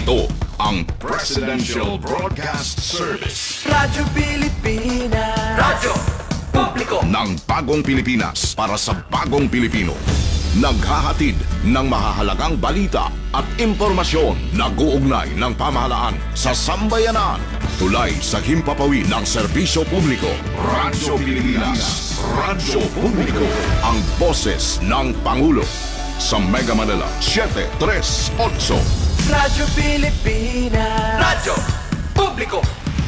Ito ang Presidential Broadcast Service. Radyo Pilipinas. Radyo Publiko Ng bagong Pilipinas para sa bagong Pilipino. Naghahatid ng mahahalagang balita at impormasyon na guugnay ng pamahalaan sa sambayanan. Tulay sa himpapawid ng serbisyo publiko. Radyo Pilipinas. Radyo Publiko. Ang boses ng Pangulo. Sa Mega Manila, 738. Radyo Pilipinas. Radyo Publiko.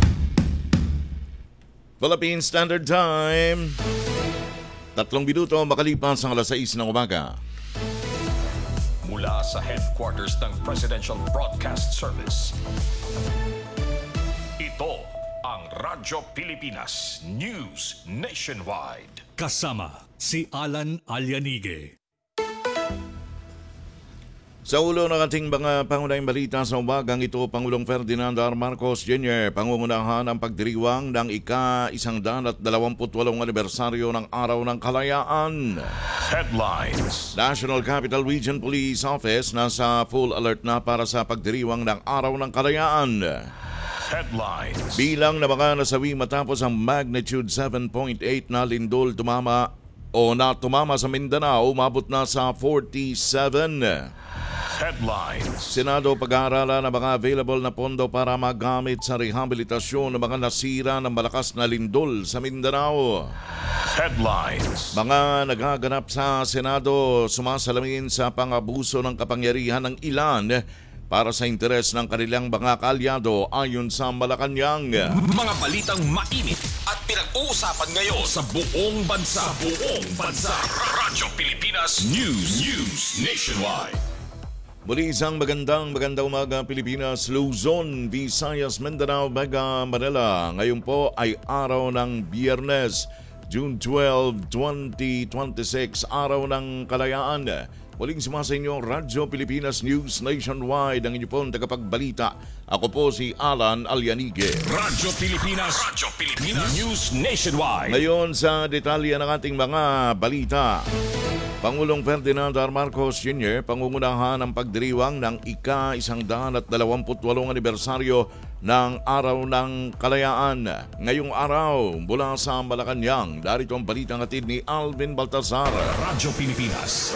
Philippine Standard Time. 3 minuto makalipas ang alas 6 ng umaga. Mula sa headquarters ng Presidential Broadcast Service. Ito ang Radyo Pilipinas News Nationwide. Kasama si Alan Alianige. Sa ulo ng ating mga pangunahing balita sa umagang ito, Pangulong Ferdinand R. Marcos Jr. pangungunahan ang pagdiriwang ng ika-128 anibersaryo ng Araw ng Kalayaan. Headlines. National Capital Region Police Office nasa full alert na para sa pagdiriwang ng Araw ng Kalayaan. Headlines. Bilang na mga nasawi matapos ang magnitude 7.8 na lindol tumama sa Mindanao, umabot na sa 47. Headlines. Senado pag-aaralan ng mga available na pondo para magamit sa rehabilitasyon ng mga nasira ng malakas na lindol sa Mindanao. Headlines. Mga nagaganap sa Senado sumasalamin sa pang-abuso ng kapangyarihan ng ilan para sa interes ng kanilang mga kaalyado ayon sa Malacanang. Mga balitang mainit at pinag-uusapan ngayon sa buong bansa. Radyo Pilipinas News Nationwide. Muli isang magandang umaga Pilipinas, Luzon, Visayas, Mindanao, Mega Manila. Ngayon po ay araw ng Biyernes, June 12, 2026, araw ng Kalayaan. Muling sumasa inyo, Radyo Pilipinas News Nationwide, ang inyo pong tagapagbalita. Ako po si Alan Alianige. Radyo Pilipinas News Nationwide. Ngayon sa detalye ng ating mga balita. Pangulong Ferdinand R. Marcos Jr. pangungunahan ang pagdiriwang ng ika-128 anibersaryo ng Araw ng Kalayaan. Ngayong araw, mula sa Malacanang, darito ang balitang hatid ni Alvin Baltazar. Radyo Pilipinas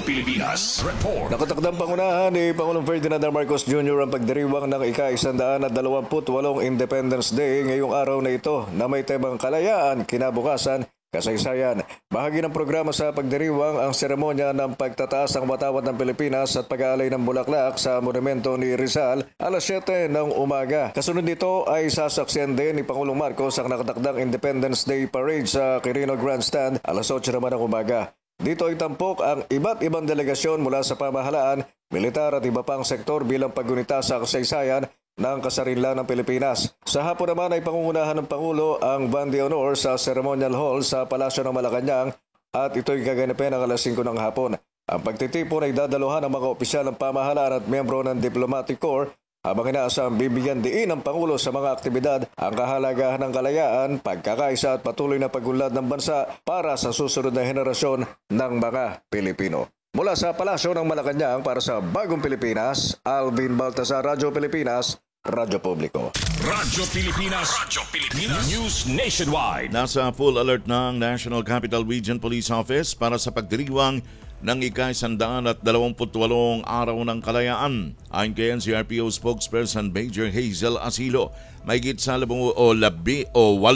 Report. Nakatakdang pangunahan ni Pangulong Ferdinand R. Marcos Jr. ang pagdiriwang ng ika-128 Independence Day ngayong araw na ito na may temang kalayaan, kinabukasan, kasaysayan. Bahagi ng programa sa pagdiriwang ang seremonya ng pagtataas ng watawat ng Pilipinas at pag-aalay ng bulaklak sa monumento ni Rizal alas 7 ng umaga. Kasunod nito ay sasaksiyan din ni Pangulong Marcos ang nakatakdang Independence Day Parade sa Quirino Grandstand alas 8 naman ng umaga. Dito ay tampok ang iba't ibang delegasyon mula sa pamahalaan, militar at iba pang sektor bilang paggunita sa kasaysayan ng kasarinlan ng Pilipinas. Sa hapon naman ay pangungunahan ng Pangulo ang Van de Honor sa Ceremonial Hall sa Palasyo ng Malacanang at ito'y gaganapin ang alas 5 ng hapon. Ang pagtitipon ay dadaluhan ng mga opisyal ng pamahalaan at miyembro ng Diplomatic Corps habang inaasang bibigyan diin ng Pangulo sa mga aktibidad ang kahalagahan ng kalayaan, pagkakaisa at patuloy na pagunlad ng bansa para sa susunod na henerasyon ng mga Pilipino. Mula sa Palasyo ng Malacanang para sa Bagong Pilipinas, Alvin Baltazar, Radyo Pilipinas, Radyo Publiko. Radyo Pilipinas News Nationwide. Nasa full alert ng National Capital Region Police Office para sa pagdiriwang ng ika-128 Araw ng Kalayaan. Ayon kay NCRPO spokesperson Major Hazel Asilo, mahigit sa 8,000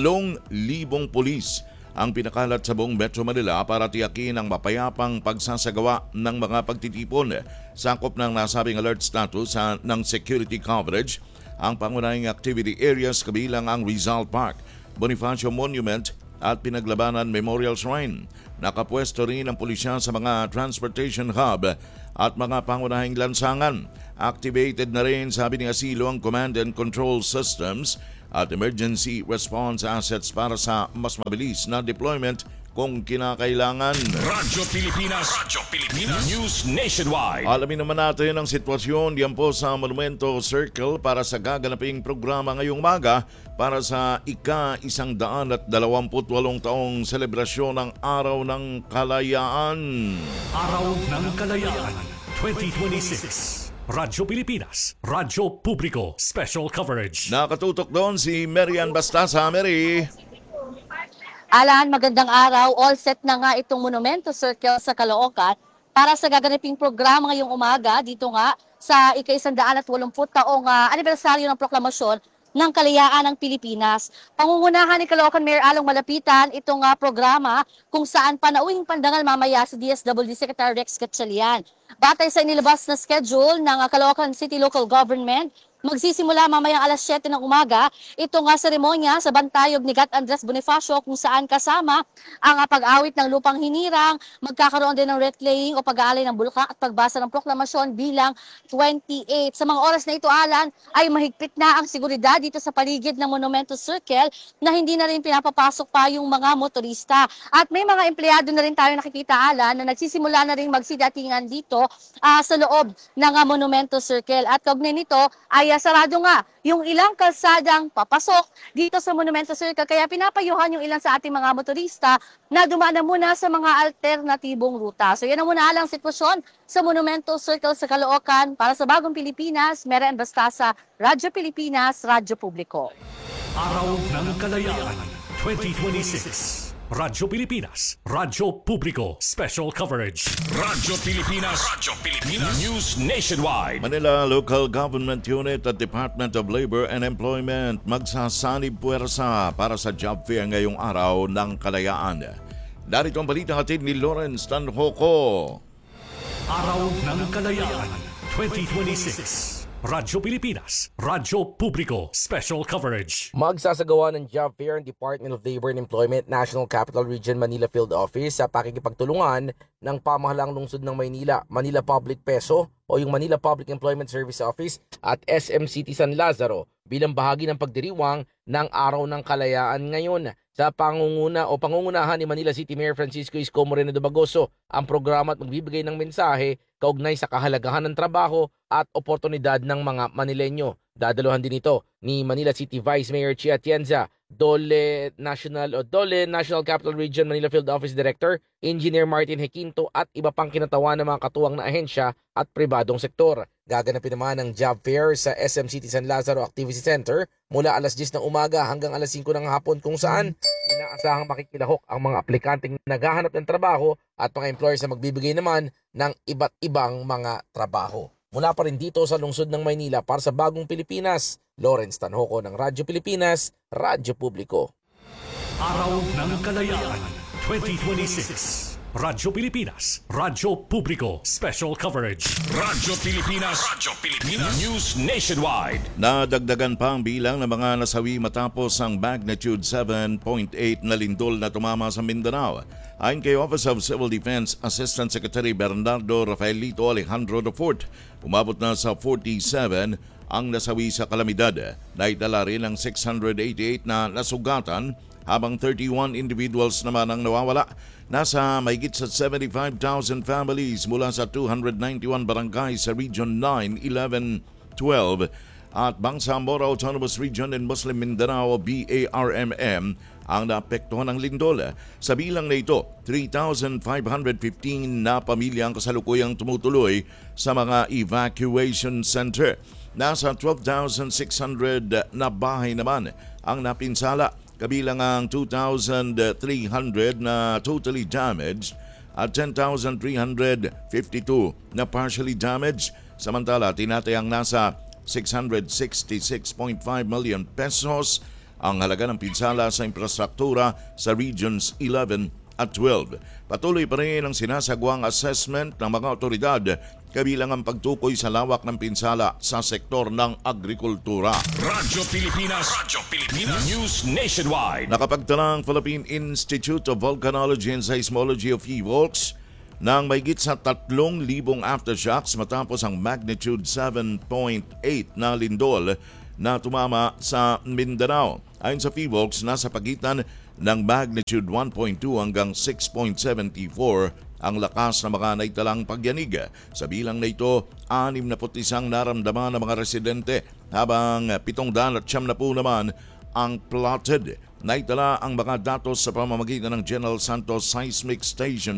pulis ang pinakalat sa buong Metro Manila para tiyakin ang mapayapang pagsasagawa ng mga pagtitipon. Sakop ng nasabing alert status ng security coverage ang pangunahing activity areas kabilang ang Rizal Park, Bonifacio Monument at Pinaglabanan Memorial Shrine. Nakapwesto rin ang pulisya sa mga transportation hub at mga pangunahing lansangan. Activated na rin, sabi ni Asilo, ang command and control systems at emergency response assets para sa mas mabilis na deployment kung kinakailangan. Radyo Pilipinas News Nationwide. Alamin naman natin ang sitwasyon diyan po sa Monumento Circle para sa gaganaping programa ngayong umaga para sa ika-128 taong selebrasyon ng Araw ng Kalayaan. Araw ng Kalayaan 2026. Radyo Pilipinas, Radyo Publiko, special coverage. Nakatutok doon si Marian Bastasa. Mary. Alan, magandang araw. All set na nga itong Monumento Circle sa Caloocan para sa gaganaping programa ngayong umaga dito nga sa ika-180 taong anibersaryo ng proklamasyon ng kalayaan ng Pilipinas. Pangungunahan ni Caloocan Mayor Along Malapitan itong programa kung saan panauwing pandangal mamaya si DSWD Secretary Rex Gatchalian. Batay sa inilabas na schedule ng Caloocan City Local Government, magsisimula mamayang alas 7 ng umaga itong seremonya sa bantayog ni Gat Andres Bonifacio kung saan kasama ang pag-awit ng lupang hinirang, magkakaroon din ng reclaying o pag-aalay ng bulkan at pagbasa ng proklamasyon bilang 28. Sa mga oras na ito, Alan, ay mahigpit na ang seguridad dito sa paligid ng Monumento Circle na hindi na rin pinapapasok pa yung mga motorista. At may mga empleyado na rin tayo nakikita, Alan, na nagsisimula na rin magsidatingan dito sa loob ng Monumento Circle. At kaugnay nito ay sarado nga yung ilang kalsadang papasok dito sa Monumento Circle. Kaya pinapayuhan yung ilan sa ating mga motorista na dumaan na muna sa mga alternatibong ruta. So yan ang muna alang sitwasyon sa Monumento Circle sa Caloocan. Para sa Bagong Pilipinas, Marian Bastasa, Radyo Pilipinas, Radyo Publiko. Araw ng Kalayaan 2026. Radyo Pilipinas, Radyo Publiko, special coverage. Radyo Pilipinas. News nationwide. Manila Local Government Unit at Department of Labor and Employment magsasanib puwersa para sa job fair ngayong araw ng kalayaan. Narito ang balita hatid ni Lawrence Tanhoco. Araw ng Kalayaan 2026. Radyo Pilipinas, Radyo Publiko, special coverage. Magsasagawa ng job fair ang Department of Labor and Employment National Capital Region Manila Field Office sa pakikipagtulungan ng pamahalaang lungsod ng Maynila, Manila Public Peso o yung Manila Public Employment Service Office at SM City San Lazaro bilang bahagi ng pagdiriwang ng Araw ng Kalayaan ngayon. Sa pangungunahan ni Manila City Mayor Francisco Isko Moreno Dumagoso, ang programa at magbibigay ng mensahe kaugnay sa kahalagahan ng trabaho at oportunidad ng mga Manileño. Dadaluhan din ito ni Manila City Vice Mayor Chia Atienza, Dole National Capital Region Manila Field Office Director, Engineer Martin Hequinto at iba pang kinatawan ng mga katuwang na ahensya at pribadong sektor. Gaganapin naman ang job fair sa SM City San Lazaro Activity Center mula alas 10 ng umaga hanggang alas 5 ng hapon kung saan inaasahang makikilahok ang mga aplikanteng naghahanap ng trabaho at mga employers na magbibigay naman ng iba't ibang mga trabaho. Mula pa rin dito sa lungsod ng Maynila para sa Bagong Pilipinas, Lawrence Tanhoco ng Radyo Pilipinas, Radyo Publiko. Araw ng Kalayaan 2026. Radyo Pilipinas, Radyo Publiko, special coverage. Radyo Pilipinas. News nationwide. Nadagdagan pa ang bilang ng mga nasawi matapos ang magnitude 7.8 na lindol na tumama sa Mindanao. Ayon kay Office of Civil Defense Assistant Secretary Bernardo Rafaelito Alejandro IV, umabot na sa 47 ang nasawi sa kalamidad. Naitala rin ang 688 na nasugatan habang 31 individuals naman ang nawawala. Nasa mahigit sa 75,000 families mula sa 291 barangays sa Region 9, 11, 12 at Bangsamoro Autonomous Region in Muslim Mindanao BARMM ang naapektuhan ng lindol. Sa bilang na ito, 3,515 na pamilya ang kasalukuyang tumutuloy sa mga evacuation center. Nasa 12,600 na bahay naman ang napinsala, kabilang ang 2,300 na totally damaged at 10,352 na partially damaged. Samantala, tinatayang nasa 666.5 million pesos ang halaga ng pinsala sa infrastruktura sa Regions 11 at 12. Patuloy pa rin ang sinasagawang assessment ng mga otoridad, kabilang ang pagtukoy sa lawak ng pinsala sa sektor ng agrikultura. Radyo Pilipinas. News nationwide. Nakapagtala ang Philippine Institute of Volcanology and Seismology of PHIVOLCS ng mahigit sa 3,000 aftershocks matapos ang magnitude 7.8 na lindol na tumama sa Mindanao. Ayon sa PHIVOLCS, nasa pagitan ng magnitude 1.2 hanggang 6.74 ang lakas ng mga naitalang pagyanig. Sa bilang na ito, 61 naramdaman ng mga residente habang 790 naman ang plotted. Naitala ang mga datos sa pamamagitan ng General Santos Seismic Station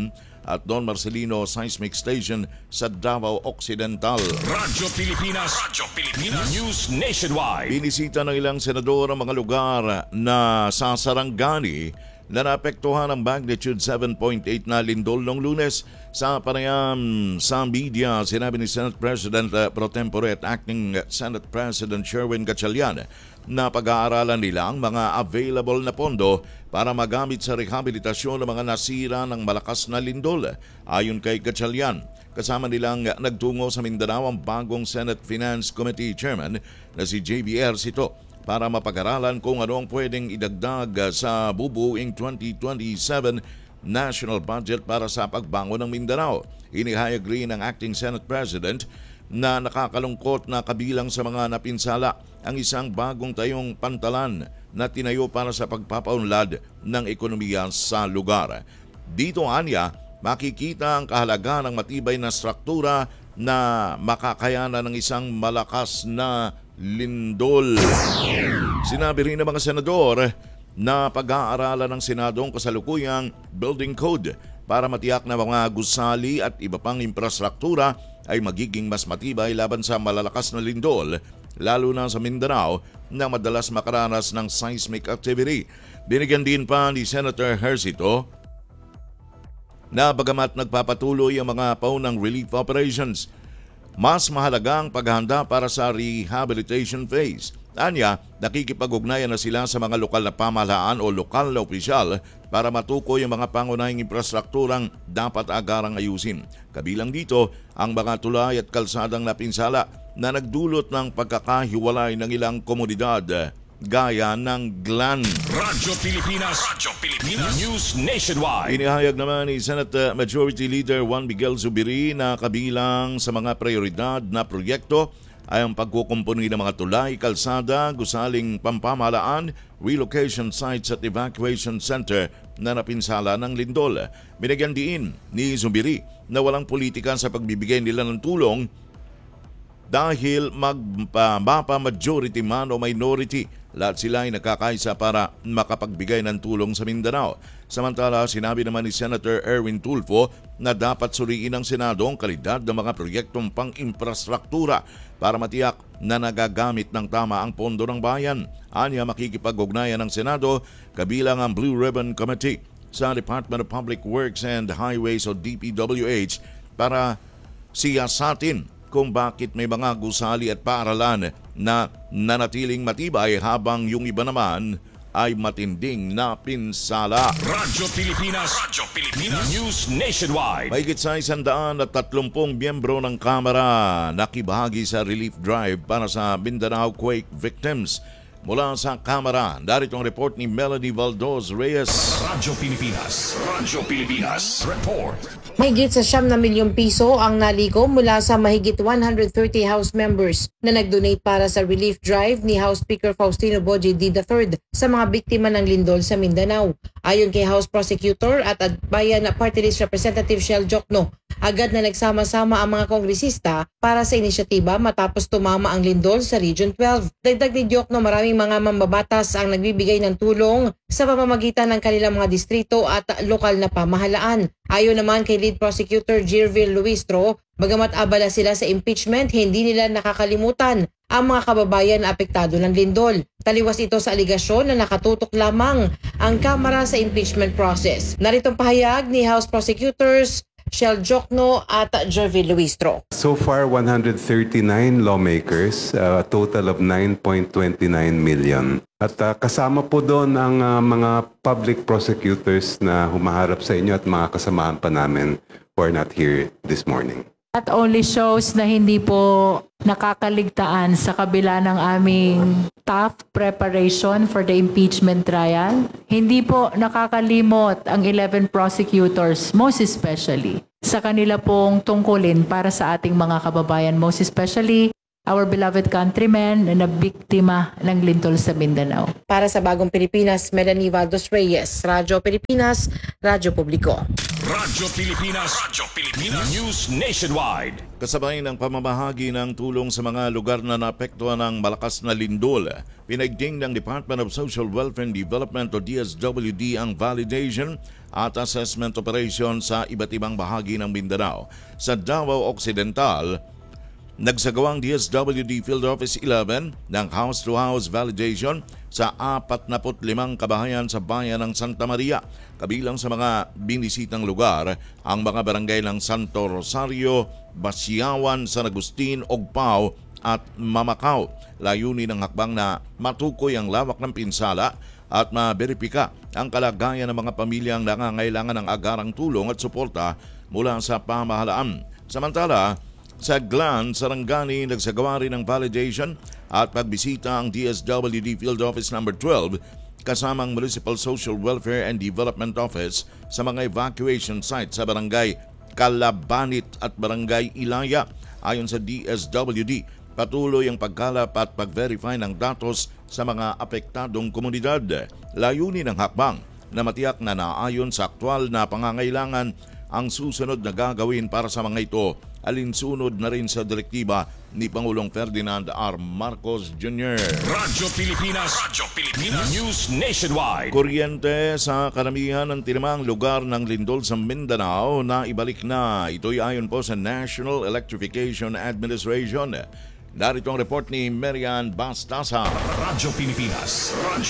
at Don Marcelino Seismic Station sa Davao Occidental. Radyo Pilipinas. News Nationwide. Binisita ng ilang senador ang mga lugar na sa Sarangani na naapektuhan ng magnitude 7.8 na lindol noong Lunes. Sa panayam sa media, sinabi ni Senate President Pro Tempore at Acting Senate President Sherwin Gatchalian na pag-aaralan nila ang mga available na pondo para magamit sa rehabilitasyon ng mga nasira ng malakas na lindol. Ayon kay Gatchalian, kasama nilang nagtungo sa Mindanao ang bagong Senate Finance Committee Chairman na si JBR Sito para mapag-aralan kung ano ang pwedeng idagdag sa bubuing 2027 national budget para sa pagbangon ng Mindanao. Inihayag rin ng Acting Senate President na nakakalungkot na kabilang sa mga napinsala ang isang bagong tayong pantalan na tinayo para sa pagpapaunlad ng ekonomiya sa lugar. Dito anya, makikita ang kahalaga ng matibay na struktura na makakayanan ng isang malakas na lindol. Sinabi rin ng mga senador na pag-aaralan ng Senado ang kasalukuyang building code para matiyak na mga gusali at iba pang infrastruktura ay magiging mas matibay laban sa malalakas na lindol, lalo na sa Mindanao na madalas makaranas ng seismic activity. Binigyan din pa ni Senator Hercito na bagamat nagpapatuloy ang mga paunang relief operations, mas mahalaga ang paghahanda para sa rehabilitation phase. Anya, nakikipag-ugnayan na sila sa mga lokal na pamahalaan o lokal na opisyal para matukoy ang mga pangunahing infrastrukturang dapat agarang ayusin. Kabilang dito ang mga tulay at kalsadang napinsala na nagdulot ng pagkakahiwalay ng ilang komunidad gaya ng Glan. Radyo Pilipinas. News Nationwide. Inihayag naman ni Senate Majority Leader Juan Miguel Zubiri na kabilang sa mga prioridad na proyekto ay ang pagkukumpuni ng mga tulay, kalsada, gusaling pampamahalaan, relocation sites at evacuation center na napinsala ng lindol. Binigyan din ni Zubiri na walang politika sa pagbibigay nila ng tulong dahil mapa majority man o minority, lahat sila ay nakakaisa para makapagbigay ng tulong sa Mindanao. Samantala, sinabi naman ni Senator Erwin Tulfo na dapat suriin ng Senado ang kalidad ng mga proyektong pang-infrastruktura para matiyak na nagagamit ng tama ang pondo ng bayan. Anya, makikipag-ugnayan ng Senado kabilang ang Blue Ribbon Committee sa Department of Public Works and Highways o DPWH para siyasatin kung bakit may mga gusali at paaralan na nanatiling matibay habang yung iba naman ay matinding napinsala. Radyo Pilipinas. News Nationwide. Mahigit sa 130 miyembro ng Kamara nakibahagi sa relief drive para sa Mindanao quake victims. Mula sa Kamara, narito ang report ni Melanie Valdos Reyes. Radyo Pilipinas. Report. Mahigit sa 9 milyong piso ang nalikom mula sa mahigit 130 House members na nag-donate para sa relief drive ni House Speaker Faustino Boje D. III sa mga biktima ng lindol sa Mindanao. Ayon kay House Prosecutor at Bayan Party List Representative Shell Jokno, agad na nagsama-sama ang mga kongresista para sa inisyatiba matapos tumama ang lindol sa Region 12. Dagdag ni Jokno, maraming mga mambabatas ang nagbibigay ng tulong sa pamamagitan ng kanilang mga distrito at lokal na pamahalaan. Ayon naman kay Lead Prosecutor Jirvil Luistro, bagamat abala sila sa impeachment, hindi nila nakakalimutan ang mga kababayan na apektado ng lindol. Taliwas ito sa aligasyon na nakatutok lamang ang Kamara sa impeachment process. Naritong pahayag ni House Prosecutors Shell Jokno at Jervil Luistro. So far, 139 lawmakers, a total of 9.29 million. At kasama po doon ang mga public prosecutors na humaharap sa inyo at mga kasamahan pa namin who are not here this morning. That only shows na hindi po nakakaligtaan sa kabila ng aming tough preparation for the impeachment trial. Hindi po nakakalimot ang 11 prosecutors, most especially sa kanila pong tungkulin para sa ating mga kababayan, most especially our beloved countrymen na biktima ng lindol sa Mindanao. Para sa Bagong Pilipinas, Melanie Valdos Reyes, Radyo Pilipinas, Radyo Publiko. Radyo Pilipinas. News Nationwide. Kasabay ng pamamahagi ng tulong sa mga lugar na naapektuhan ng malakas na lindol, pinaigting ng Department of Social Welfare and Development o DSWD ang validation at assessment operation sa iba't ibang bahagi ng Mindanao. Sa Davao Occidental, nagsagawang DSWD Field Office 11 ng house-to-house validation sa 45 kabahayan sa bayan ng Santa Maria. Kabilang sa mga binisitang lugar ang mga barangay ng Santo Rosario, Basiawan, San Agustin, Ogpao at Mamakaw. Layunin ng hakbang na matukoy ang lawak ng pinsala at maberipika ang kalagayan ng mga pamilyang nangangailangan ng agarang tulong at suporta mula sa pamahalaan. Samantala, sa Glan, Sarangani, nagsagawa rin ng validation at pagbisita ang DSWD Field Office No. 12 kasamang Municipal Social Welfare and Development Office sa mga evacuation sites sa Barangay Calabanit at Barangay Ilaya. Ayon sa DSWD, patuloy ang pagkalap at pag-verify ng datos sa mga apektadong komunidad. Layunin ng hakbang na matiyak na naayon sa aktwal na pangangailangan ang susunod na gagawin para sa mga ito, alinsunod na rin sa direktiba ni Pangulong Ferdinand R. Marcos Jr. Radyo Pilipinas. News Nationwide. Kuryente sa karamihan ng tinamang lugar ng lindol sa Mindanao na ibalik na. Ito'y ayon po sa National Electrification Administration. Narito ang report ni Marian Bastasa. Radyo Pilipinas.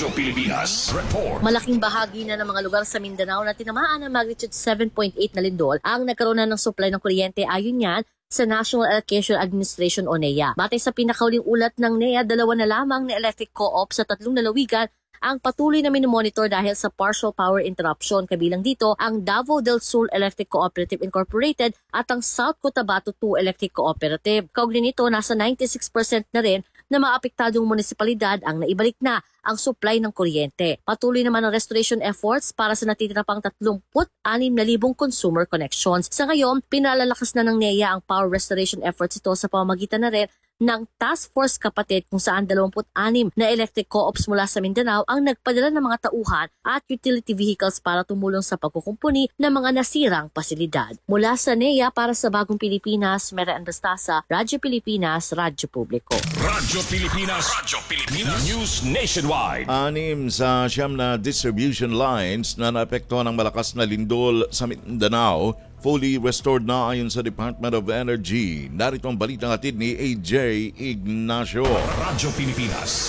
Report. Malaking bahagi na ng mga lugar sa Mindanao na tinamaan ng magnitude 7.8 na lindol ang nagkaroon na ng supply ng kuryente ayon yan sa National Electrification Administration o NEA. Batay sa pinakauling ulat ng NEA, 2 na lamang na electric co-op sa 3 lalawigan ang patuloy na minomonitor dahil sa partial power interruption. Kabilang dito ang Davao del Sur Electric Cooperative Incorporated at ang South Cotabato 2 Electric Cooperative. Kaugnay nito, nasa 96% na rin na mga apektadong munisipalidad ang naibalik na ang supply ng kuryente. Patuloy naman ang restoration efforts para sa natitira pang 36,000 consumer connections. Sa ngayon, pinalalakas na ng NEA ang power restoration efforts ito sa pamamagitan na rin ng Task Force Kapatid kung saan 26 na electric co-ops mula sa Mindanao ang nagpadala ng mga tauhan at utility vehicles para tumulong sa pagkukumpuni ng mga nasirang pasilidad. Mula sa NEA para sa Bagong Pilipinas, Marian Bastasa, Radyo Pilipinas, Radyo Publiko. Radyo Pilipinas. News Nationwide. 6 sa 9 na distribution lines na naapektuhan ng malakas na lindol sa Mindanao fully restored na ayon sa Department of Energy. Narito ang balitang hatid ni AJ Ignacio. Radyo Pilipinas.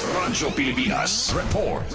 Report.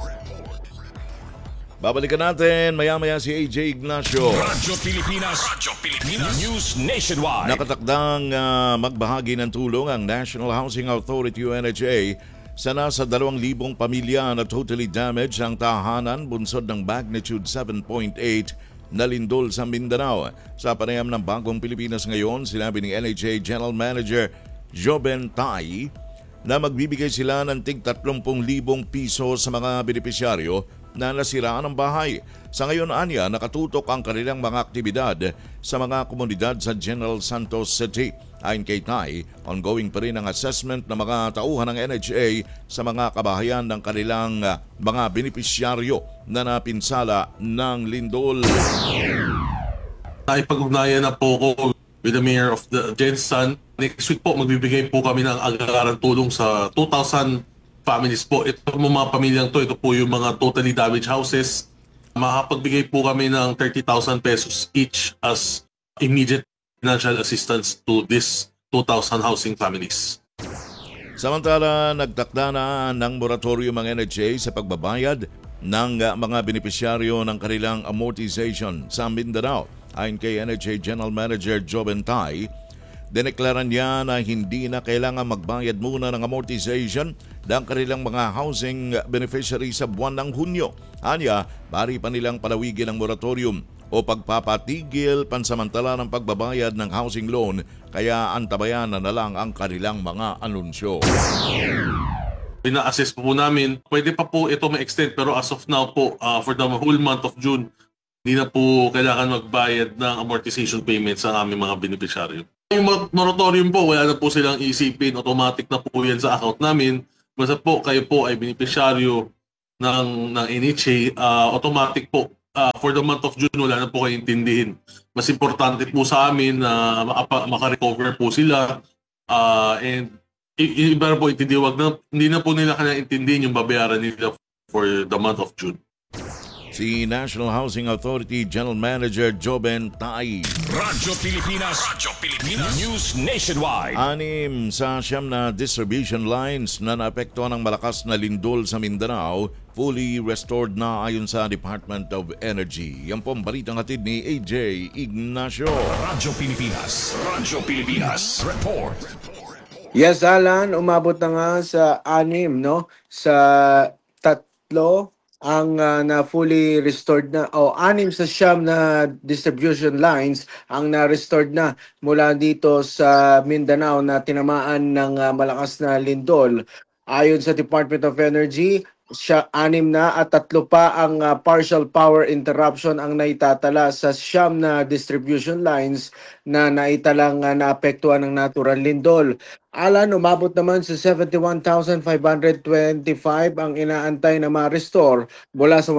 Babalikan natin maya-maya si AJ Ignacio. Radyo Pilipinas. News Nationwide. Nakatakdang magbahagi ng tulong ang National Housing Authority o NHA sa nasa 2,000 pamilya na totally damaged ang tahanan bunsod ng magnitude 7.8 na lindol sa Mindanao. Sa panayam ng Bagong Pilipinas ngayon, sinabi ni NHA General Manager Joben Tai na magbibigay sila ng tig 30,000 piso sa mga benepisyaryo na nasiraan ng bahay. Sa ngayon, anya, nakatutok ang kanilang mga aktibidad sa mga komunidad sa General Santos City. Ayon kay Tai, ongoing pa rin ang assessment ng mga tauhan ng NHA sa mga kabahayan ng kanilang mga benepisyaryo na napinsala ng lindol. Naipag-ugnayan na po ko with the Mayor of the Jensen. Next week po, magbibigay po kami ng agarang tulong sa 2,000 families po. Ito po mga pamilyang to, ito po yung mga totally damaged houses. Makapagbigay po kami ng 30,000 pesos each as immediate financial assistance to this 2,000 housing families. Samantala, nagtakda na ng moratorium ang NHA sa pagbabayad ng mga benepisyaryo ng kanilang amortization sa Mindanao. Ayon kay NHA General Manager Joben Tai, dineklara niya na hindi na kailangan magbayad muna ng amortization ng kanilang mga housing beneficiaries sa buwan ng Hunyo. Anya, bari pa nilang palawigin ang moratorium o pagpapatigil pansamantala ng pagbabayad ng housing loan, kaya antabayan na lang ang kanilang mga anunsyo. Pina-assess po namin, pwede pa po ito ma-extend pero as of now po, for the whole month of June, hindi na po kailangan magbayad ng amortization payments sa aming mga beneficiaryo. Yung moratorium po, wala na po silang isipin. Automatic na po yan sa account namin. Basta po kayo po ay beneficiaryo ng NHA, automatic po. For the month of June, wala na po kayo intindihin. Mas importante po sa amin na makarecover po sila. And iba na po intindi, hindi na po nila kailangan intindihin yung babayaran nila for the month of June. Si National Housing Authority General Manager Joben Tai. Radyo Pilipinas News Nationwide. 6 sa 9 na distribution lines na naapektuhan ng malakas na lindol sa Mindanao, fully restored na ayon sa Department of Energy. Yan po ang balitang hatid ni AJ Ignacio. Radyo Pilipinas Report. Yes, Alan, umabot na nga sa 6, no? Sa 3 ang na fully restored na, o 6 sa 9 na distribution lines ang na-restored na mula dito sa Mindanao na tinamaan ng malakas na lindol. Ayon sa Department of Energy, 6 na at 3 pa ang partial power interruption ang naitatala sa 9 na distribution lines na naitalang naapektuhan ng natural lindol. Alan, umabot naman sa 71,525 ang inaantay na ma-restore mula sa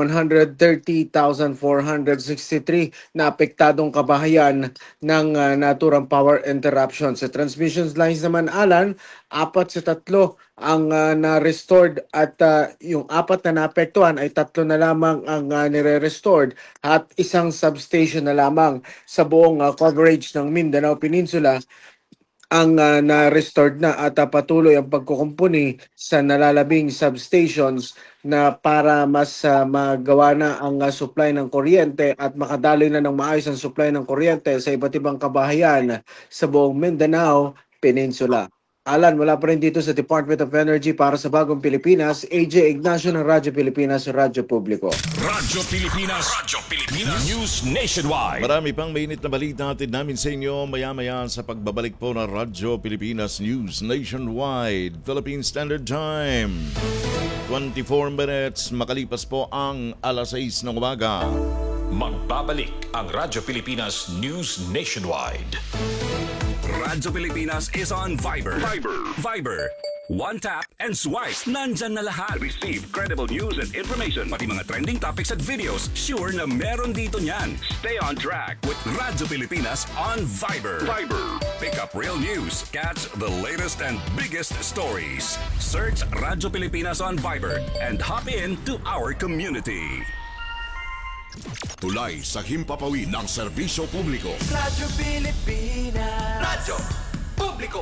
130,463 na apektadong kabahayan ng naturang power interruption. Sa transmission lines naman, Alan, 4 sa 3 ang na-restored at yung 4 na naapektuhan ay 3 na lamang ang nire-restored at 1 substation na lamang sa buong coverage ng Mindanao Peninsula ang na-restored na at patuloy ang pagkukumpuni sa nalalabing substations na para mas magawa na ang supply ng kuryente at makadaloy na ng maayos ang supply ng kuryente sa iba't ibang kabahayan sa buong Mindanao Peninsula. Alan, wala pa rin dito sa Department of Energy para sa Bagong Pilipinas, AJ Ignacio ng Radyo Pilipinas, Radyo Publiko. Radyo Pilipinas News Nationwide. Marami pang mainit na balita natin namin sa inyo maya-maya sa pagbabalik po ng Radyo Pilipinas News Nationwide. Philippine Standard Time. 24 minutes makalipas po ang 6:00 ng umaga. Magbabalik ang Radyo Pilipinas News Nationwide. Radyo Pilipinas is on Viber. Viber. One tap and swipe. Nandyan na lahat. Receive credible news and information. Pati mga trending topics at videos. Sure na meron dito niyan. Stay on track with Radyo Pilipinas on Viber. Pick up real news. Catch the latest and biggest stories. Search Radyo Pilipinas on Viber and hop in to our community. Tulay sa himpapawid ng serbisyo publiko. Radyo Pilipinas. Radyo Publiko.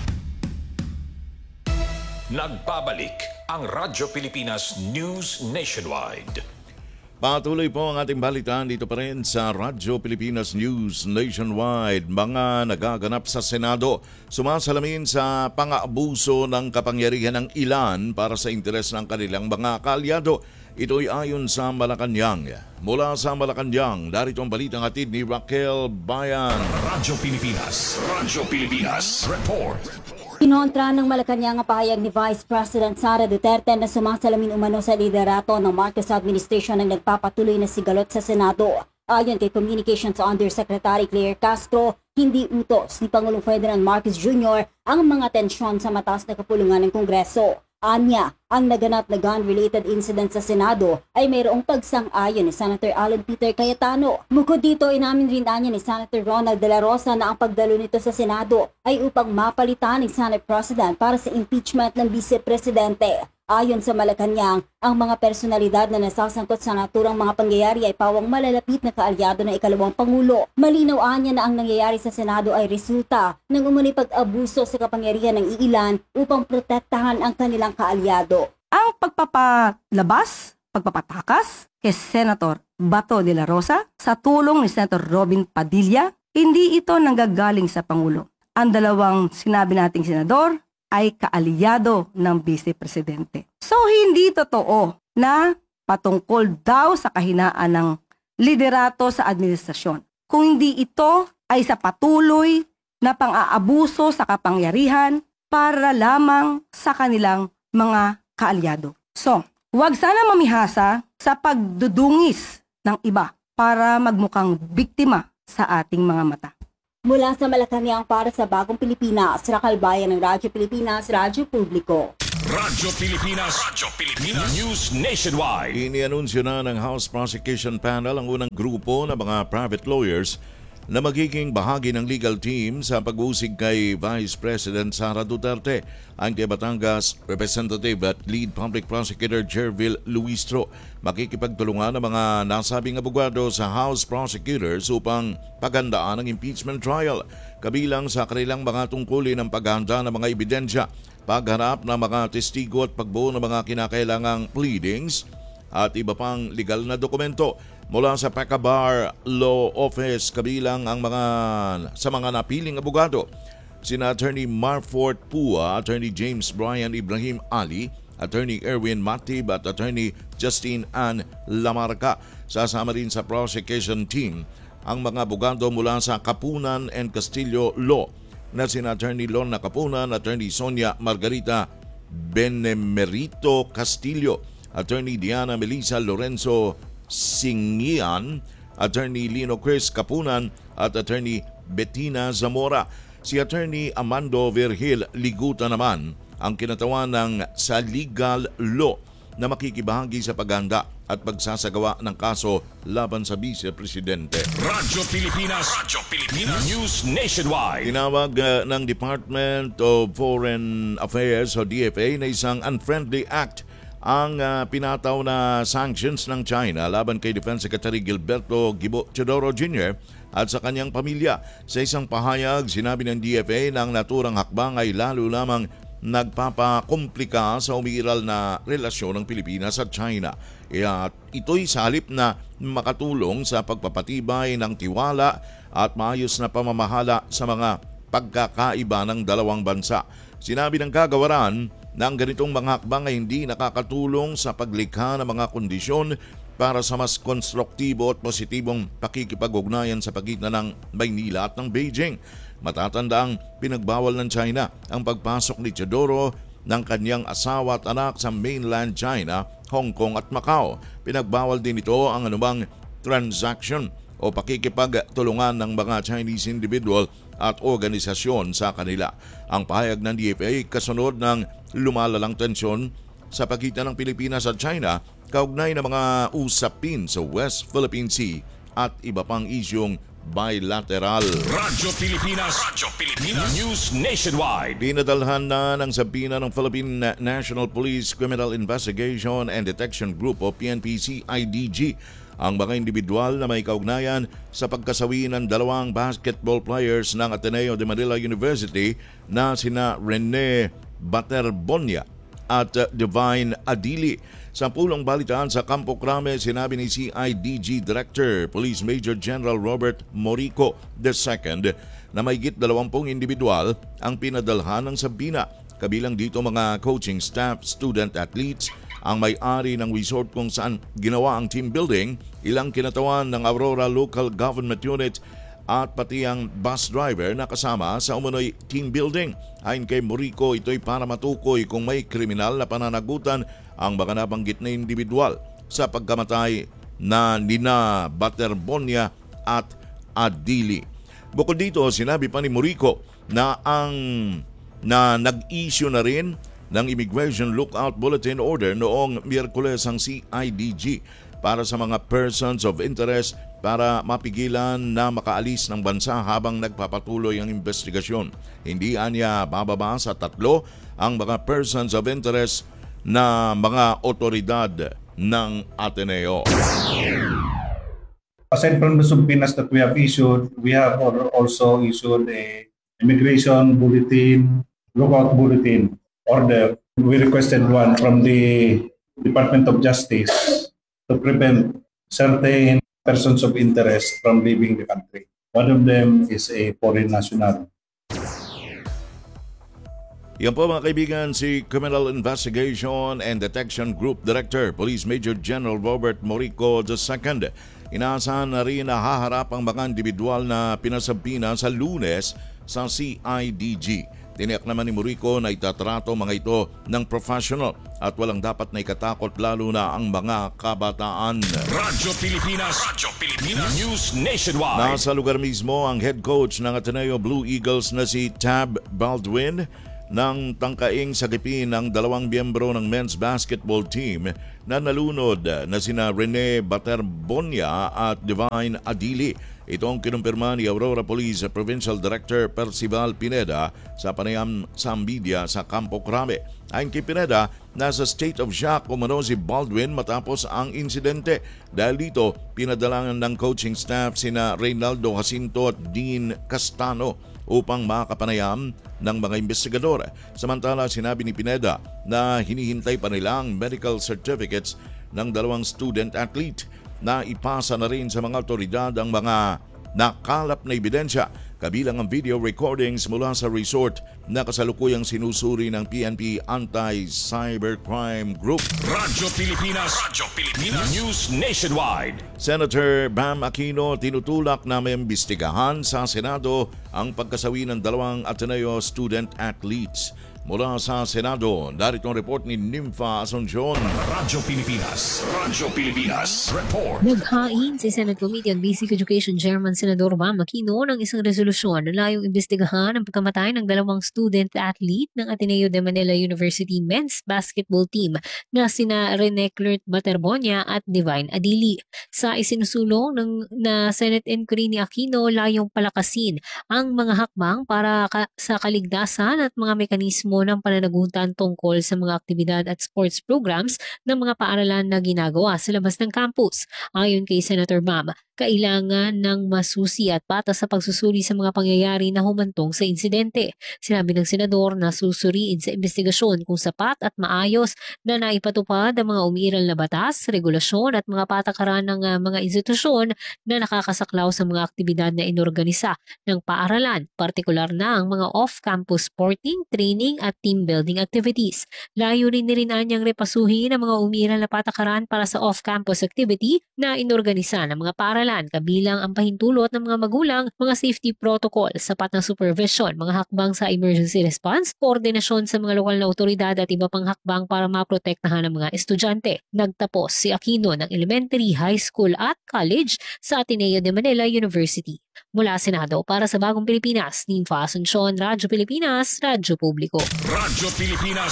Nagbabalik ang Radyo Pilipinas News Nationwide. Patuloy po ang ating balitaan dito pa rin sa Radyo Pilipinas News Nationwide. Mga nagaganap sa Senado, sumasalamin sa pang-aabuso ng kapangyarihan ng ilan para sa interes ng kanilang mga kaalyado. Ito'y ayon sa Malacanang. Mula sa Malacanang, darito ang balitang hatid ni Raquel Bayan. Radyo Pilipinas Report. Kinontra ng Malacanang ang pahayag ni Vice President Sara Duterte na sumasalamin umano sa liderato ng Marcos administration ang nagpapatuloy na sigalot sa Senado. Ayon kay Communications Undersecretary Claire Castro, hindi utos ni Pangulong Ferdinand Marcos Jr. ang mga tensyon sa mataas na kapulungan ng Kongreso. Anya, ang naganap na gun-related incident sa Senado ay mayroong pagsang-ayon ni Senator Alan Peter Cayetano. Bukod dito, inamin rin anya ni Senator Ronald De La Rosa na ang pagdalo nito sa Senado ay upang mapalitan ni Senate President para sa impeachment ng Vice Presidente. Ayon sa Malacanang, ang mga personalidad na nasasangkot sa naturang mga pangyayari ay pawang malalapit na kaalyado ng ikalawang Pangulo. Malinaw anya na ang nangyayari sa Senado ay resulta ng umano'y pag-abuso sa kapangyarihan ng iilan upang protektahan ang kanilang kaalyado. Ang pagpapalabas, pagpapatakas kay Senator Bato de la Rosa sa tulong ni Senator Robin Padilla, hindi ito nanggagaling sa Pangulo. Ang dalawang sinabi nating senador ay kaalyado ng Vice Presidente. So hindi totoo na patungkol daw sa kahinaan ng liderato sa administrasyon. Kung hindi ito ay sa patuloy na pang-aabuso sa kapangyarihan para lamang sa kanilang mga kaalyado. So, huwag sana mamihasa sa pagdudungis ng iba para magmukhang biktima sa ating mga mata. Mula sa Malacanang para sa Bagong Pilipinas, Rakal Bayan ng Radyo Pilipinas, Radyo Publiko. Radyo Pilipinas. News Nationwide. Inianunsyo na ng House Prosecution Panel ang unang grupo ng mga private lawyers na magiging bahagi ng legal team sa pag-uusig kay Vice President Sara Duterte. Ang kay Batangas Representative at Lead Public Prosecutor Jervil Luistro makikipagtulungan ng mga nasabing abogado sa House Prosecutors upang paghandaan ang impeachment trial. Kabilang sa kanilang mga tungkulin ng paghahanda ng mga ebidensya, pagharap ng mga testigo at pagbuo ng mga kinakailangang pleadings at iba pang legal na dokumento. Mula sa Pacabar Law Office, kabilang ang mga napiling abogado, sina Attorney Marfort Pua, Attorney James Brian Ibrahim Ali, Attorney Erwin Matib at Attorney Justine Ann Lamarca. Sasama rin sa prosecution team ang mga abogado mula sa Kapunan and Castillo Law na sina Attorney Lorna Kapunan, Attorney Sonia Margarita Benemerito Castillo, Attorney Diana Melissa Lorenzo Singian, Attorney Lino Chris Kapunan at Attorney Bettina Zamora. Si Attorney Amando Virgil Liguta naman ang kinatawan ng sa legal law na makikibahagi sa paghanda at pagsasagawa ng kaso laban sa Vice Presidente. Radyo Pilipinas. News Nationwide. Tinawag ng Department of Foreign Affairs o DFA na isang unfriendly act ang pinataw na sanctions ng China laban kay Defense Secretary Gilberto Gibo Teodoro Jr. at sa kanyang pamilya. Sa isang pahayag, sinabi ng DFA na ang naturang hakbang ay lalo lamang nagpapakomplika sa umiiral na relasyon ng Pilipinas at China. At ito'y sa halip na makatulong sa pagpapatibay ng tiwala at maayos na pamamahala sa mga pagkakaiba ng dalawang bansa. Sinabi ng kagawaran na ang ganitong mga hakbang ay hindi nakakatulong sa paglikha ng mga kondisyon para sa mas konstruktibo at positibong pakikipag-ugnayan sa pagitan ng Maynila at ng Beijing. Matatandaang pinagbawal ng China ang pagpasok ni Teodoro ng kanyang asawa at anak sa mainland China, Hong Kong at Macau. Pinagbawal din ito ang anumang transaction o pakikipagtulungan ng mga Chinese individual at organisasyon sa kanila. Ang pahayag ng DFA kasunod ng lumalalang tensyon sa pagitan ng Pilipinas at China kaugnay ng mga usapin sa West Philippine Sea at iba pang isyong bilateral. Radyo Pilipinas. News Nationwide. Dinadalhan na ng sabina ng Philippine National Police Criminal Investigation and Detection Group o PNP-CIDG ang mga individual na may kaugnayan sa pagkasawi ng dalawang basketball players ng Ateneo de Manila University na sina Rene Baterbonia at Divine Adili. Sa pulong balitaan sa Campo Crame, sinabi ni CIDG Director Police Major General Robert Morico II na mahigit 20 individual ang pinadalhan ng sabina. Kabilang dito mga coaching staff, student athletes, ang may-ari ng resort kung saan ginawa ang team building, ilang kinatawan ng Aurora Local Government Unit at pati ang bus driver na kasama sa umunoy team building. Ayon kay Morico, ito'y para matukoy kung may kriminal na pananagutan ang mga nabanggit na individual sa pagkamatay na nina Baterbonia at Adili. Bukod dito, sinabi pa ni Morico na nag-issue na rin ng Immigration Lookout Bulletin Order noong Miyerkules ang CIDG para sa mga persons of interest para mapigilan na makaalis ng bansa habang nagpapatuloy ang investigasyon. Hindi anya bababa sa 3 ang mga persons of interest na mga otoridad ng Ateneo. Aside from the subpoenas that we have issued, we have also issued a immigration bulletin, lookout bulletin order. We requested one from the Department of Justice to prevent certain persons of interest from leaving the country. One of them is a foreign national. Yan po mga kaibigan, si Criminal Investigation and Detection Group Director, Police Major General Robert Morico II. Inaasahan na rin na haharap ang mga individual na pinasabina sa Lunes sa CIDG. Tiniyak naman ni Murico na itatrato mga ito ng professional at walang dapat na ikatakot lalo na ang mga kabataan. Radyo Pilipinas News Nationwide. Nasa lugar mismo ang head coach ng Ateneo Blue Eagles na si Tab Baldwin nang tangkaing sagipin ng dalawang miyembro ng men's basketball team na nalunod na sina Rene Baterbonia at Divine Adili. Ito ang kinumpirma ni Aurora Police Provincial Director Percival Pineda sa panayam sa media sa Campo Crame. Ayon kay Pineda, nasa state of shock umano si Baldwin matapos ang insidente. Dahil dito, pinadalangan ng coaching staff sina Reynaldo Jacinto at Dean Castano upang makapanayam ng mga investigador. Samantala, sinabi ni Pineda na hinihintay pa nila ang medical certificates ng dalawang student athlete na ipasa na rin sa mga otoridad ang mga nakalap na ebidensya kabilang ang video recordings mula sa resort na kasalukuyang sinusuri ng PNP Anti-Cybercrime Group. Radyo Pilipinas News Nationwide. Senator Bam Aquino tinutulak na may imbestigahan sa Senado ang pagkasawi ng dalawang Ateneo student athletes. Mula sa Senado, narito ang report ni Nympha Asuncion. Radyo Pilipinas Report. Naghain si Senate Committee on Basic Education Chairman Senador Bam Aquino ng isang resolusyon na layong imbestigahan ang pagkamatay ng dalawang student athlete ng Ateneo de Manila University men's basketball team na sina Rene Clert Baterbonia at Divine Adili. Sa isinusulong na Senate inquiry ni Aquino, layong palakasin ang mga hakbang para sa kaligtasan at mga mekanismo ng pananagutan tungkol sa mga aktibidad at sports programs ng mga paaralan na ginagawa sa labas ng campus. Ayon kay Senator Bam, kailangan ng masusi at patas sa pagsusuri sa mga pangyayari na humantong sa insidente. Sinabi ng senador na susuriin sa investigasyon kung sapat at maayos na naipatupad ang mga umiiral na batas, regulasyon at mga patakaran ng mga institusyon na nakakasaklaw sa mga aktibidad na inorganisa ng paaralan, partikular na ang mga off-campus sporting, training at team building activities. Layunin ni rin anyang repasuhin ang mga umiiral na patakaran para sa off-campus activity na inorganisa ng mga paaralan, kabilang ang pahintulot ng mga magulang, mga safety protocol, sapat na supervision, mga hakbang sa emergency response, koordinasyon sa mga lokal na otoridad at iba pang hakbang para maprotektahan ang mga estudyante. Nagtapos si Aquino ng elementary, high school at college sa Ateneo de Manila University. Mula Senado para sa Bagong Pilipinas, Nympha Asuncion, Radyo Pilipinas, Radyo Publiko. Radyo Pilipinas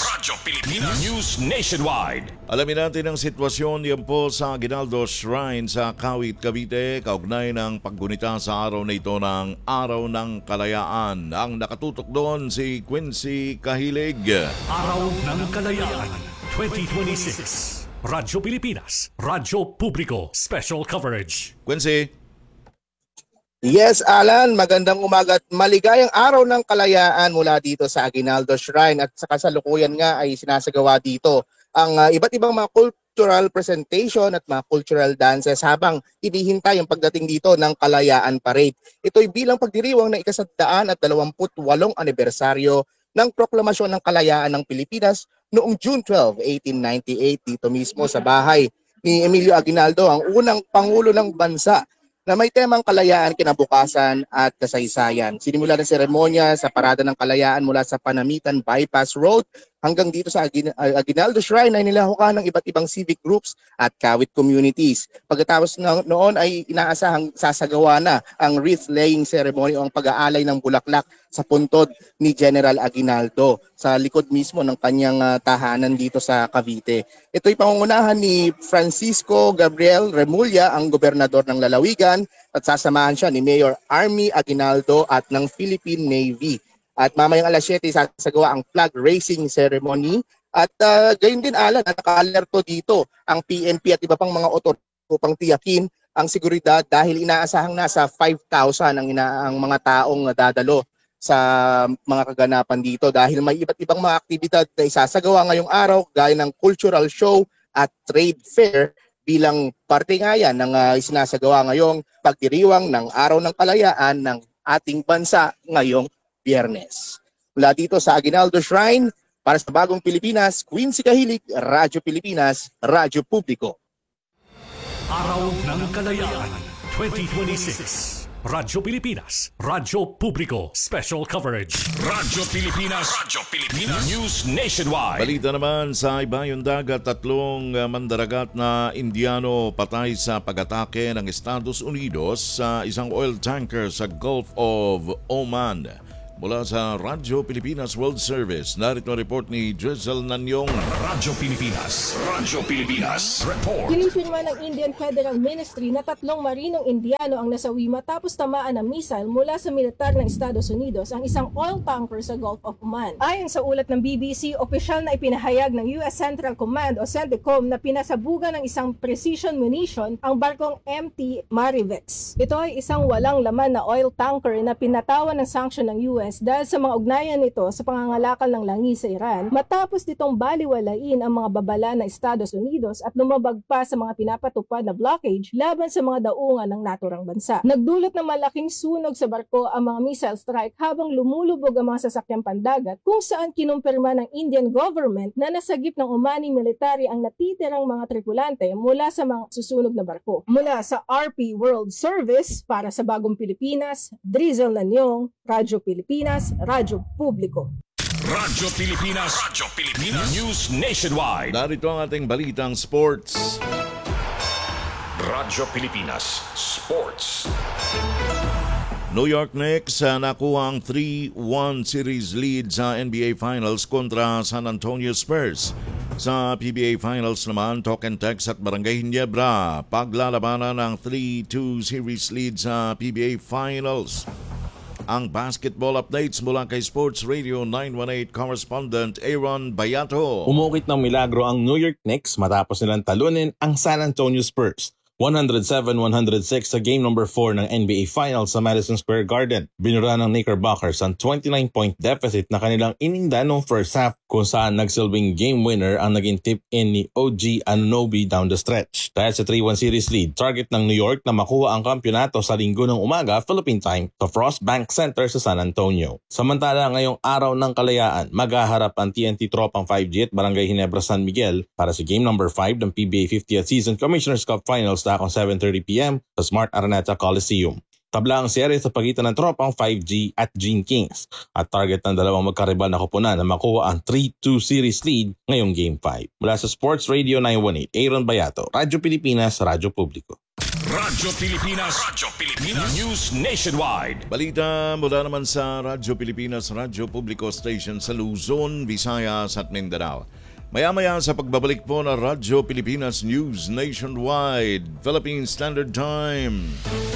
News Nationwide. Alamin natin ang sitwasyon diyan po sa Aguinaldo Shrine sa Kawit, Cavite, kaugnay ng paggunita sa araw na ito ng Araw ng Kalayaan. Ang nakatutok doon si Quincy Kahilig. Araw ng Kalayaan 2026. Radyo Pilipinas, Radyo Publiko, Special Coverage. Quincy. Yes, Alan, magandang umaga at maligayang araw ng kalayaan mula dito sa Aguinaldo Shrine at sa kasalukuyan nga ay sinasagawa dito ang iba't ibang mga cultural presentation at mga cultural dances habang hinihintay ang pagdating dito ng Kalayaan Parade. Ito'y bilang pagdiriwang ng ika-128 anibersaryo ng proklamasyon ng kalayaan ng Pilipinas noong June 12, 1898 dito mismo sa bahay ni Emilio Aguinaldo, ang unang pangulo ng bansa na may temang kalayaan, kinabukasan at kasaysayan. Sinimula ng seremonya sa Parada ng Kalayaan mula sa Panamitan Bypass Road hanggang dito sa Aguinaldo Shrine ay nilahukan ng iba't ibang civic groups at kawit communities. Pagkatapos noon ay inaasahang sasagawa na ang wreath laying ceremony o ang pag-aalay ng bulaklak sa puntod ni General Aguinaldo sa likod mismo ng kanyang tahanan dito sa Cavite. Ito'y pangungunahan ni Francisco Gabriel Remulla, ang gobernador ng Lalawigan, at sasamahan siya ni Mayor Army Aguinaldo at ng Philippine Navy. At mamayang alas 7 sasagawa ang flag raising ceremony. At gayon din, Alan, naka-alerto dito ang PNP at iba pang mga otoridad upang tiyakin ang seguridad dahil inaasahang nasa 5,000 ang mga taong dadalo sa mga kaganapan dito dahil may iba't ibang mga aktibidad na isasagawa ngayong araw gaya ng cultural show at trade fair bilang parte nga yan ng isinasagawa ngayong pagdiriwang ng Araw ng Kalayaan ng ating bansa ngayong Biyernes. Mula dito sa Aguinaldo Shrine, para sa Bagong Pilipinas, Quincy Kahilig, Radyo Pilipinas, Radyo Publiko. Araw ng Kalayaan 2026. Radyo Pilipinas, Radyo Publiko, Special Coverage. Radyo Pilipinas. News Nationwide. Balita naman sa Ibayong Dagat, 3 mandaragat na Indiano patay sa pag-atake ng Estados Unidos sa isang oil tanker sa Gulf of Oman. Mula sa Radyo Pilipinas World Service, narito ang report ni Drizzle Nanyong. Radyo Pilipinas. Report. Kinimpirma ng Indian Federal Ministry na 3 marinong Indiano ang nasawi matapos tamaan ng missile mula sa militar ng Estados Unidos ang isang oil tanker sa Gulf of Oman. Ayon sa ulat ng BBC, opisyal na ipinahayag ng US Central Command o CENTCOM na pinasabugan ng isang precision munition ang barkong MT Marivex. Ito ay isang walang laman na oil tanker na pinatawan ng sanction ng US dahil sa mga ugnayan nito sa pangangalakal ng langi sa Iran matapos nitong baliwalain ang mga babala ng Estados Unidos at lumabag pa sa mga pinapatupad na blockage laban sa mga daungan ng naturang bansa. Nagdulot ng malaking sunog sa barko ang mga missile strike habang lumulubog ang mga sasakyang pandagat kung saan kinumpirma ng Indian government na nasagip ng Omani military ang natitirang mga tripulante mula sa mga susunog na barko. Mula sa RP World Service para sa Bagong Pilipinas, Drizzle Nanyong, Radyo Pilipinas, Radyo Publiko. Radyo Pilipinas. News Nationwide. Narito ang ating balitang sports. Radyo Pilipinas Sports. New York Knicks nakuha ang 3-1 series lead sa NBA Finals kontra San Antonio Spurs. Sa PBA Finals naman, Tokentex at Barangay Ginebra paglalabanan ng 3-2 series lead sa PBA Finals. Ang basketball updates mula kay Sports Radio 918 correspondent Aaron Bayato. Umukit ng milagro ang New York Knicks matapos nilang talunin ang San Antonio Spurs. 107-106 sa game number 4 ng NBA Finals sa Madison Square Garden. Binura ng Knickerbockers ang 29-point deficit na kanilang ininda noong first half kung saan nagsilbing game winner ang naging tip-in ni OG Anunoby down the stretch. Dahil sa 3-1 series lead, target ng New York na makuha ang kampyonato sa linggo ng umaga Philippine time sa Frost Bank Center sa San Antonio. Samantala ngayong araw ng kalayaan, maghaharap ang TNT Tropang 5G at Barangay Ginebra San Miguel para sa game number 5 ng PBA 50th Season Commissioner's Cup Finals akong 7:30 p.m. sa Smart Araneta Coliseum. Tabla ang serye sa pagitan ng Tropang 5G at Gene Kings at target ng dalawang magkaribal na koponan na makuha ang 3-2 series lead ngayong Game 5. Mula sa Sports Radio 918, Aaron Bayato, Radyo Pilipinas, Radyo Publiko. Radyo Pilipinas. News Nationwide. Balita mula naman sa Radyo Pilipinas, Radyo Publiko Station sa Luzon, Visayas at Mindanao. Maya-maya sa pagbabalik po ng Radyo Pilipinas News Nationwide, Philippine Standard Time.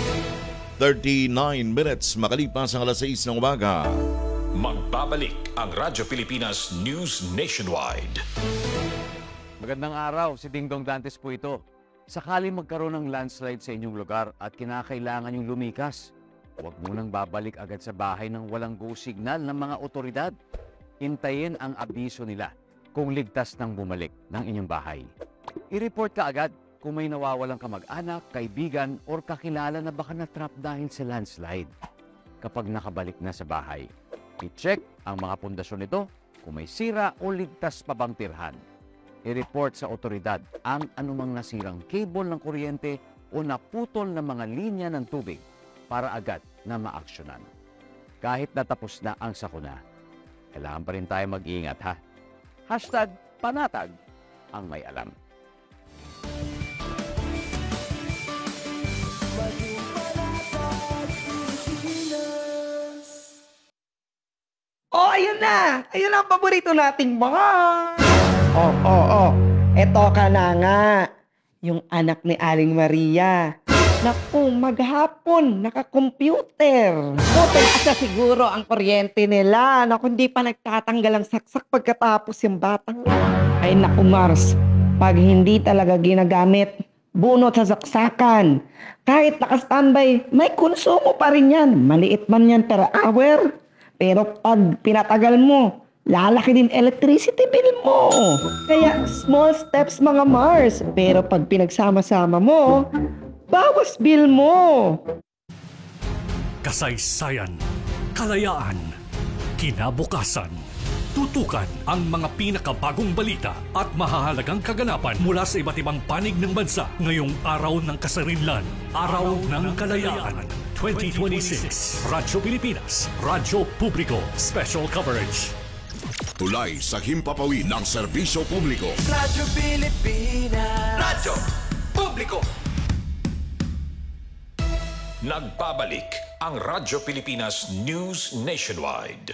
39 minutes makalipas ang alas 6 ng umaga. Magbabalik ang Radyo Pilipinas News Nationwide. Magandang araw, si Dingdong Dantes po ito. Sakali magkaroon ng landslide sa inyong lugar at kinakailangan yung lumikas, huwag munang babalik agad sa bahay ng walang go signal ng mga otoridad. Hintayin ang abiso nila kung ligtas nang bumalik ng inyong bahay. I-report ka agad kung may nawawalang kamag-anak, kaibigan, or kakilala na baka na-trap dahil sa landslide. Kapag nakabalik na sa bahay, i-check ang mga pundasyon nito kung may sira o ligtas pa bang tirhan. I-report sa otoridad ang anumang nasirang cable ng kuryente o naputol na mga linya ng tubig para agad na maaksyonan. Kahit natapos na ang sakuna, kailangan pa rin tayo mag-iingat ha. #panatag ang may alam. Oh, ayun na! Ayun ang paborito nating bar! Oh. Eto ka na nga. Yung anak ni Aling Maria. Naku, maghapon, naka-computer. Buti asa siguro ang kuryente nila. Naku, hindi pa nagtatanggal ang saksak pagkatapos yung batang. Ay naku, Mars. Pag hindi talaga ginagamit, bunot sa saksakan. Kahit naka-standby, may konsumo pa rin yan. Maliit man yan per hour. Pero pag pinatagal mo, lalaki din electricity bill mo. Kaya small steps mga Mars. Pero pag pinagsama-sama mo, bawas bill mo. Kasaysayan, kalayaan, kinabukasan, Tutukan ang mga pinakabagong balita at mahahalagang kaganapan mula sa iba't ibang panig ng bansa ngayong araw ng kasarinlan, Araw ng Kalayaan 2026. Radyo Pilipinas, Radyo Publiko, Special Coverage. Tulay sa himpapawid ng serbisyo publiko. Radyo Pilipinas. Radyo Publiko. Nagbabalik ang Radyo Pilipinas News Nationwide.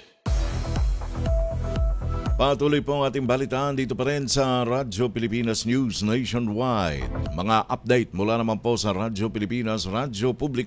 Patuloy po ang ating balitaan dito pa rin sa Radyo Pilipinas News Nationwide. Mga update mula naman po sa Radyo Pilipinas, Radyo Publiko.